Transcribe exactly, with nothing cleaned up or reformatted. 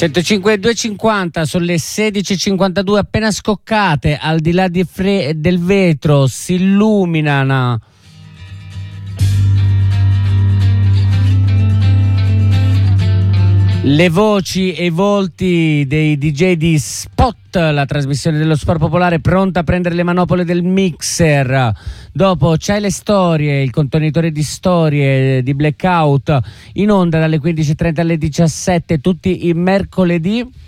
centocinque e duecentocinquanta, sono le sedici e cinquantadue appena scoccate, al di là di fre- del vetro si illuminano le voci e i volti dei D J di Spot, la trasmissione dello sport popolare pronta a prendere le manopole del mixer. Dopo c'hai le storie, il contenitore di storie di Blackout, in onda dalle quindici e trenta alle diciassette tutti i mercoledì.